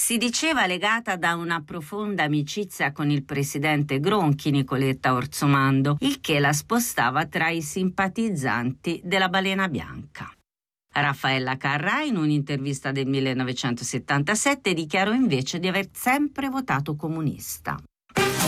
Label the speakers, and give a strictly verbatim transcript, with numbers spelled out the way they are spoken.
Speaker 1: Si diceva legata da una profonda amicizia con il presidente Gronchi, Nicoletta Orzomando, il che la spostava tra i simpatizzanti della Balena Bianca. Raffaella Carrà, in un'intervista del millenovecentosettantasette, dichiarò invece di aver sempre votato comunista.